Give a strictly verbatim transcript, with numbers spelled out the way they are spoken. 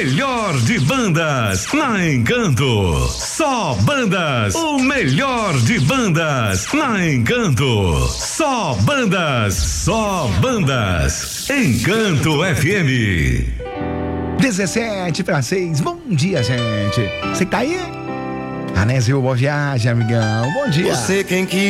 melhor de bandas na Encanto. Só bandas, o melhor de bandas na Encanto. Só bandas, só bandas. Encanto F M. dezessete para seis, bom dia, gente. Você que tá aí? Anésio, boa viagem, amigão. Bom dia. Você quem quis